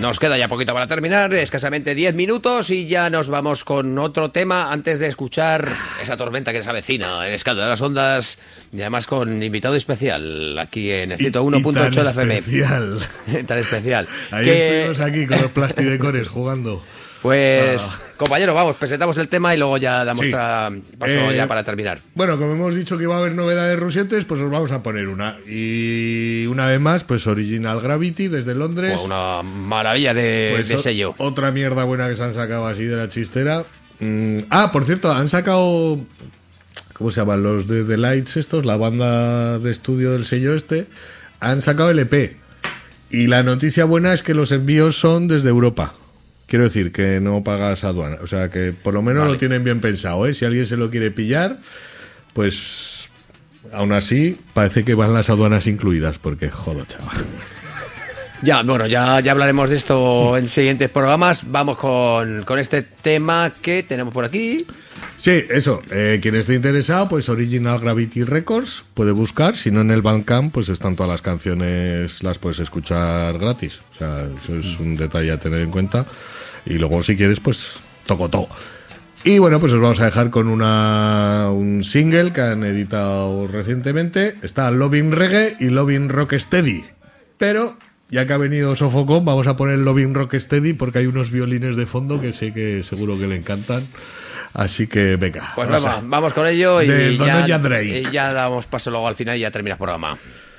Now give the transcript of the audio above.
Nos queda ya poquito para terminar, escasamente 10 minutos y ya nos vamos con otro tema antes de escuchar esa tormenta que se avecina en Escalda de las Ondas y además con invitado especial aquí en el 101.8 de la FM. Especial. Tan especial. Ahí estuvimos aquí con los plastidecones jugando. Pues, compañero, vamos, presentamos el tema y luego ya damos paso ya para terminar. Bueno, como hemos dicho que iba a haber novedades rusientes, pues os vamos a poner una. Y una vez más, pues Original Gravity desde Londres. Pues una maravilla de sello. Otra mierda buena que se han sacado así de la chistera. Por cierto, han sacado... ¿Cómo se llaman? Los de The Lights estos, la banda de estudio del sello este. Han sacado el EP. Y la noticia buena es que los envíos son desde Europa. Quiero decir que no pagas aduana. O sea que por lo menos lo tienen bien pensado, ¿eh? Si alguien se lo quiere pillar, pues aún así parece que van las aduanas incluidas, porque joder, chaval. Ya, bueno, ya hablaremos de esto en siguientes programas. Vamos con este tema que tenemos por aquí. Sí, eso. Quien esté interesado, pues Original Gravity Records puede buscar. Si no, en el Bandcamp, pues están todas las canciones, las puedes escuchar gratis. O sea, eso es un detalle a tener en cuenta. Y luego, si quieres, pues toco todo. Y bueno, pues os vamos a dejar con un single que han editado recientemente. Está Loving Reggae y Loving Rocksteady. Pero, ya que ha venido Sofocón, vamos a poner Loving Rocksteady porque hay unos violines de fondo que sé que seguro que le encantan. Así que venga. Pues vamos con ello y ya ya damos paso luego al final y ya termina el programa.